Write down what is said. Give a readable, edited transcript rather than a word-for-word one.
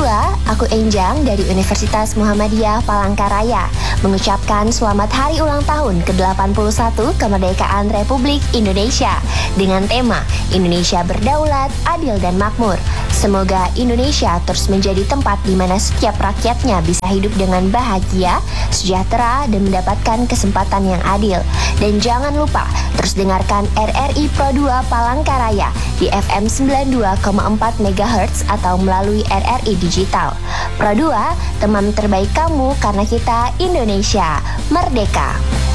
aku Enjang dari Universitas Muhammadiyah Palangkaraya mengucapkan selamat hari ulang tahun ke-81 kemerdekaan Republik Indonesia dengan tema Indonesia Berdaulat, Adil dan Makmur. Semoga Indonesia terus menjadi tempat di mana setiap rakyatnya bisa hidup dengan bahagia, sejahtera, dan mendapatkan kesempatan yang adil. Dan jangan lupa terus dengarkan RRI Pro 2 Palangkaraya di FM 92,4 MHz atau melalui RRI Digital. Pro 2, teman terbaik kamu karena kita Indonesia Merdeka.